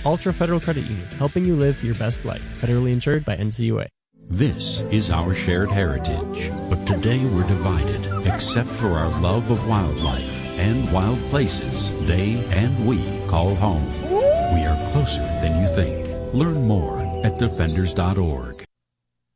Ultra Federal Credit Union, helping you live your best life. Federally insured by NCUA. This is our shared heritage, but today we're divided, except for our love of wildlife and wild places they and we call home. We are closer than you think. Learn more at defenders.org.